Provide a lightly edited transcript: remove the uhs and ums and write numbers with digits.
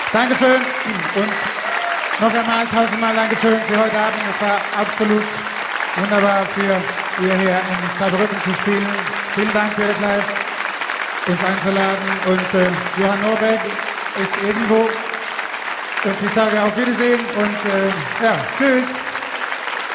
Dankeschön und noch einmal tausendmal Dankeschön für heute Abend. Es war absolut wunderbar für ihr hier in Saarbrücken zu spielen. Vielen Dank, Peter Kleis, uns einzuladen. Und Johann Norberg ist irgendwo. Und ich sage auf Wiedersehen und ja, tschüss.